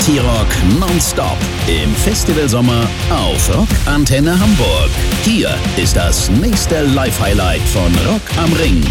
Partyrock nonstop im Festivalsommer auf Rock Antenne Hamburg. Hier ist das nächste Live-Highlight von Rock am Ring.